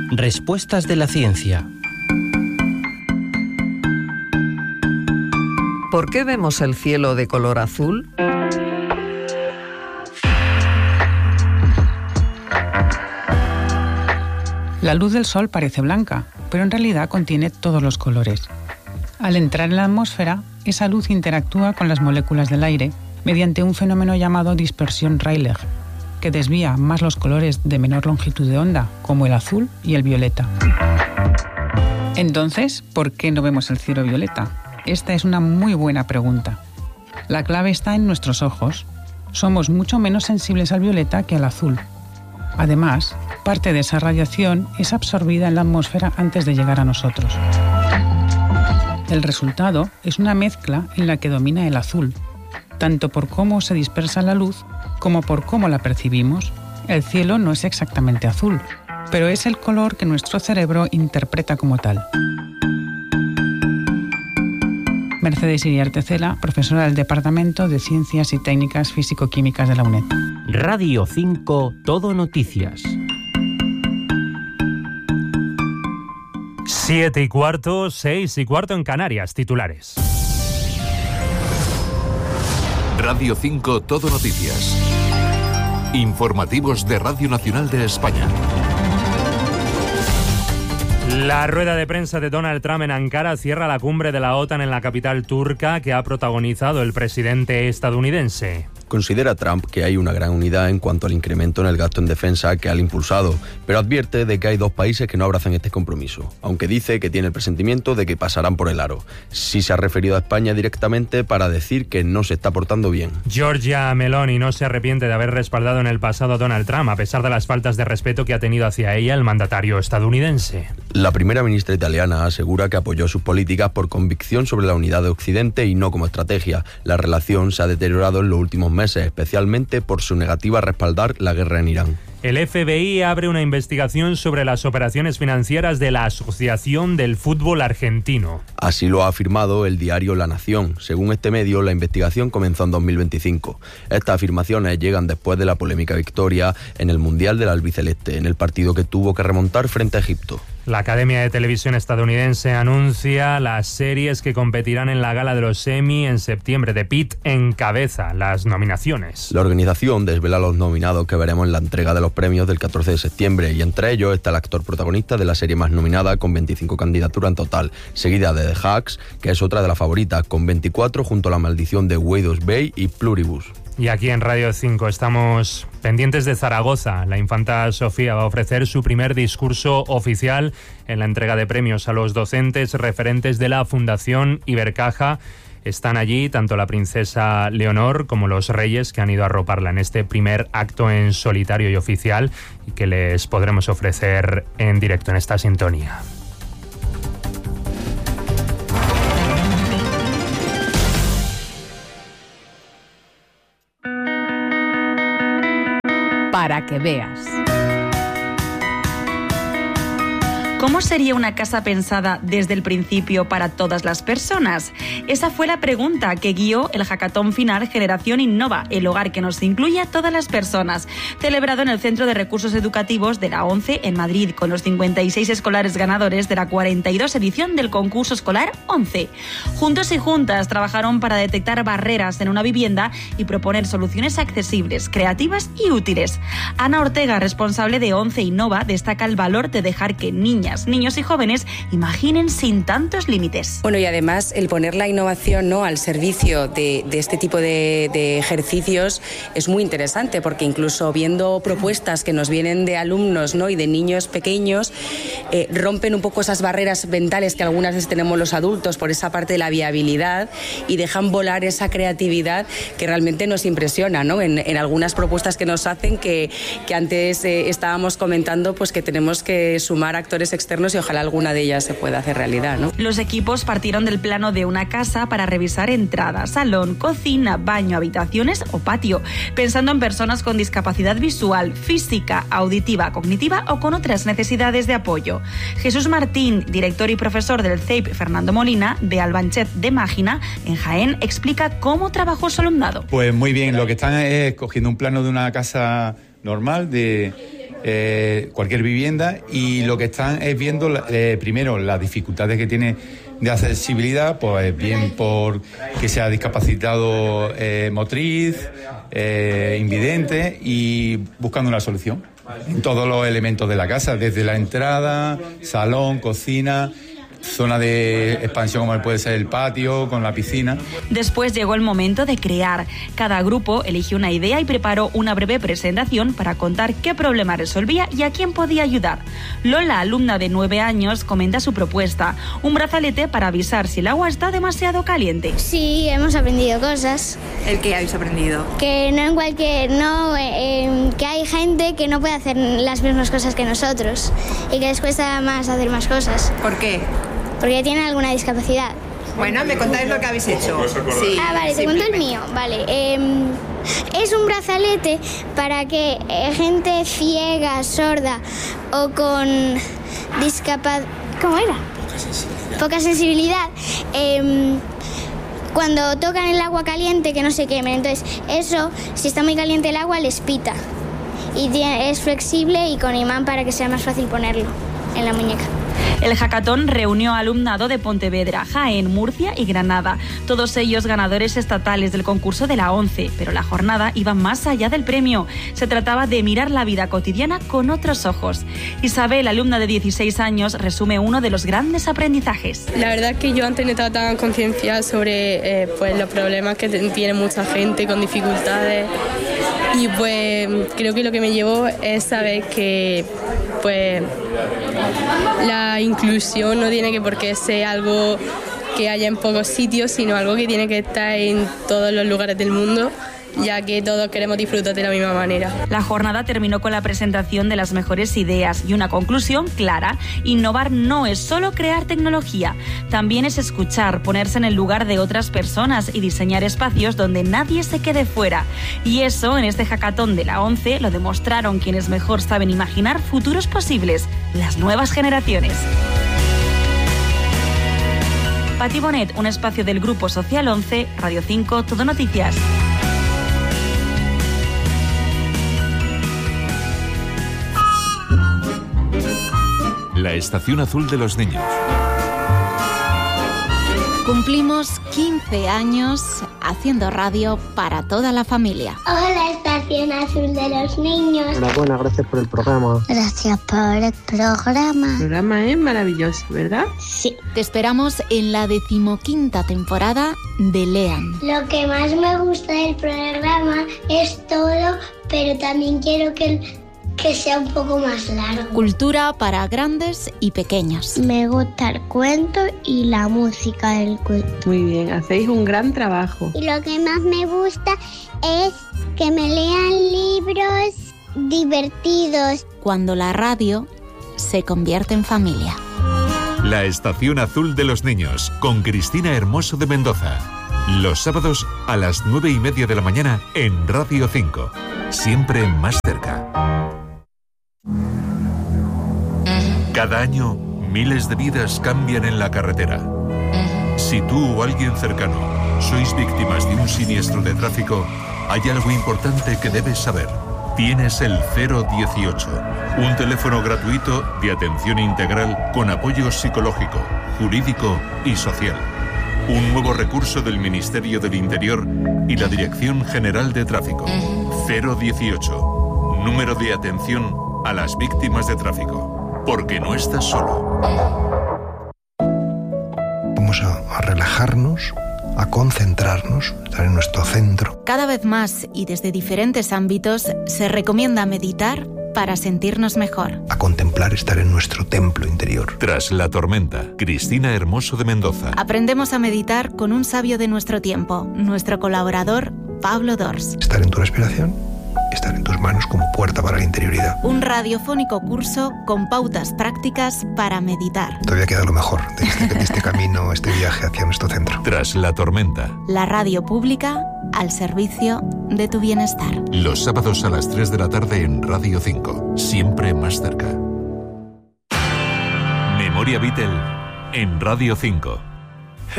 Respuestas de la ciencia. ¿Por qué vemos el cielo de color azul? La luz del sol parece blanca, pero en realidad contiene todos los colores. Al entrar en la atmósfera, esa luz interactúa con las moléculas del aire mediante un fenómeno llamado dispersión Rayleigh, que desvía más los colores de menor longitud de onda, como el azul y el violeta. Entonces, ¿por qué no vemos el cielo violeta? Esta es una muy buena pregunta. La clave está en nuestros ojos. Somos mucho menos sensibles al violeta que al azul. Además, parte de esa radiación es absorbida en la atmósfera antes de llegar a nosotros. El resultado es una mezcla en la que domina el azul, tanto por cómo se dispersa la luz como por cómo la percibimos. El cielo no es exactamente azul, pero es el color que nuestro cerebro interpreta como tal. Mercedes Iriarte Cela, profesora del Departamento de Ciencias y Técnicas Físico-Químicas de la UNED. Radio 5, Todo Noticias. 7:15, 6:15 en Canarias. Titulares. Radio 5, Todo Noticias. Informativos de Radio Nacional de España. La rueda de prensa de Donald Trump en Ankara cierra la cumbre de la OTAN en la capital turca que ha protagonizado el presidente estadounidense. Considera Trump que hay una gran unidad en cuanto al incremento en el gasto en defensa que ha impulsado, pero advierte de que hay dos países que no abrazan este compromiso, aunque dice que tiene el presentimiento de que pasarán por el aro. Sí se ha referido a España directamente para decir que no se está portando bien. Giorgia Meloni no se arrepiente de haber respaldado en el pasado a Donald Trump, a pesar de las faltas de respeto que ha tenido hacia ella el mandatario estadounidense. La primera ministra italiana asegura que apoyó sus políticas por convicción sobre la unidad de Occidente y no como estrategia. La relación se ha deteriorado en los últimos meses, especialmente por su negativa a respaldar la guerra en Irán. El FBI abre una investigación sobre las operaciones financieras de la Asociación del Fútbol Argentino. Así lo ha afirmado el diario La Nación. Según este medio, la investigación comenzó en 2025. Estas afirmaciones llegan después de la polémica victoria en el Mundial del Albiceleste, en el partido que tuvo que remontar frente a Egipto. La Academia de Televisión estadounidense anuncia las series que competirán en la gala de los Emmy en septiembre. The Pitt encabeza las nominaciones. La organización desvela los nominados que veremos en la entrega de los premios del 14 de septiembre y entre ellos está el actor protagonista de la serie más nominada con 25 candidaturas en total, seguida de The Hacks, que es otra de las favoritas, con 24 junto a La Maldición de Wade Bay y Pluribus. Y aquí en Radio 5 estamos pendientes de Zaragoza. La infanta Sofía va a ofrecer su primer discurso oficial en la entrega de premios a los docentes referentes de la Fundación Ibercaja. Están allí tanto la princesa Leonor como los reyes que han ido a arroparla en este primer acto en solitario y oficial y que les podremos ofrecer en directo en esta sintonía. Para que veas. ¿Cómo sería una casa pensada desde el principio para todas las personas? Esa fue la pregunta que guió el hackathon final Generación Innova, el hogar que nos incluye a todas las personas, celebrado en el Centro de Recursos Educativos de la ONCE en Madrid, con los 56 escolares ganadores de la 42 edición del concurso escolar ONCE. Juntos y juntas trabajaron para detectar barreras en una vivienda y proponer soluciones accesibles, creativas y útiles. Ana Ortega, responsable de ONCE Innova, destaca el valor de dejar que niñas, niños y jóvenes imaginen sin tantos límites. Bueno, y además el poner la innovación, ¿no?, al servicio de este tipo de ejercicios es muy interesante, porque incluso viendo propuestas que nos vienen de alumnos, ¿no?, y de niños pequeños, rompen un poco esas barreras mentales que algunas veces tenemos los adultos por esa parte de la viabilidad y dejan volar esa creatividad que realmente nos impresiona, ¿no?, en algunas propuestas que nos hacen que antes estábamos comentando, pues que tenemos que sumar actores externos y ojalá alguna de ellas se pueda hacer realidad, ¿no? Los equipos partieron del plano de una casa para revisar entrada, salón, cocina, baño, habitaciones o patio, pensando en personas con discapacidad visual, física, auditiva, cognitiva o con otras necesidades de apoyo. Jesús Martín, director y profesor del CEIP Fernando Molina de Albanchet de Mágina, en Jaén, explica cómo trabajó su alumnado. Pues muy bien, lo que están es cogiendo un plano de una casa normal de cualquier vivienda, y lo que están es viendo primero las dificultades que tiene de accesibilidad, pues bien por que sea discapacitado motriz, invidente, y buscando una solución en todos los elementos de la casa, desde la entrada, salón, cocina, zona de expansión como puede ser el patio, con la piscina. Después llegó el momento de crear. Cada grupo eligió una idea y preparó una breve presentación para contar qué problema resolvía y a quién podía ayudar. Lola, alumna de 9 años, comenta su propuesta: un brazalete para avisar si el agua está demasiado caliente. Sí, hemos aprendido cosas. ¿El qué habéis aprendido? Que que hay gente que no puede hacer las mismas cosas que nosotros y que les cuesta más hacer más cosas. ¿Por qué? Porque tienen alguna discapacidad. Bueno, me contáis lo que habéis hecho. Sí, vale, te cuento el mío. Vale, es un brazalete para que gente ciega, sorda o con discapacidad... ¿Cómo era? Poca sensibilidad. Cuando tocan el agua caliente, que no se quemen. Entonces, eso, si está muy caliente el agua, les pita. Y es flexible y con imán para que sea más fácil ponerlo en la muñeca. El hackathon reunió alumnado de Pontevedra, Jaén, Murcia y Granada, todos ellos ganadores estatales del concurso de la ONCE, pero la jornada iba más allá del premio. Se trataba de mirar la vida cotidiana con otros ojos. Isabel, alumna de 16 años, resume uno de los grandes aprendizajes. La verdad es que yo antes no estaba tan concienciada sobre los problemas que tiene mucha gente con dificultades, y pues creo que lo que me llevó es saber que pues la inclusión no tiene que por qué ser algo que haya en pocos sitios, sino algo que tiene que estar en todos los lugares del mundo, ya que todos queremos disfrutar de la misma manera. La jornada terminó con la presentación de las mejores ideas y una conclusión clara: innovar no es solo crear tecnología, también es escuchar, ponerse en el lugar de otras personas y diseñar espacios donde nadie se quede fuera. Y eso, en este hackathon de la ONCE, lo demostraron quienes mejor saben imaginar futuros posibles, las nuevas generaciones. Pati Bonet, un espacio del Grupo Social 11, Radio 5, Todo Noticias. La estación azul de los niños. Cumplimos 15 años haciendo radio para toda la familia. Hola, estación azul de los niños. Enhorabuena, gracias por el programa. Gracias por el programa. El programa es maravilloso, ¿verdad? Sí. Te esperamos en la 15ª temporada de Lean. Lo que más me gusta del programa es todo, pero también quiero que sea un poco más largo. Cultura para grandes y pequeños. Me gusta el cuento y la música del cuento. Muy bien, hacéis un gran trabajo. Y lo que más me gusta es que me lean libros divertidos. Cuando la radio se convierte en familia. La estación azul de los niños, con Cristina Hermoso de Mendoza. Los sábados a las 9:30 de la mañana en Radio 5. Siempre más cerca. Cada año, miles de vidas cambian en la carretera. Si tú o alguien cercano sois víctimas de un siniestro de tráfico, hay algo importante que debes saber. Tienes el 018, un teléfono gratuito de atención integral con apoyo psicológico, jurídico y social. Un nuevo recurso del Ministerio del Interior y la Dirección General de Tráfico. 018, número de atención a las víctimas de tráfico. Porque no estás solo. Vamos a relajarnos, a concentrarnos, estar en nuestro centro. Cada vez más y desde diferentes ámbitos se recomienda meditar para sentirnos mejor. A contemplar, estar en nuestro templo interior. Tras la tormenta, Cristina Hermoso de Mendoza. Aprendemos a meditar con un sabio de nuestro tiempo, nuestro colaborador Pablo Dors. Estar en tu respiración, estar en tus manos como puerta para la interioridad. Un radiofónico curso con pautas prácticas para meditar. Todavía queda lo mejor de este camino, este viaje hacia nuestro centro. Tras la tormenta. La radio pública al servicio de tu bienestar. Los sábados a las 3 de la tarde en Radio 5. Siempre más cerca. Memoria Beatle en Radio 5.